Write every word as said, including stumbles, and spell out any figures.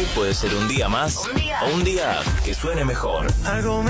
Hoy puede ser un día más Un día. o un día que suene mejor. Algo me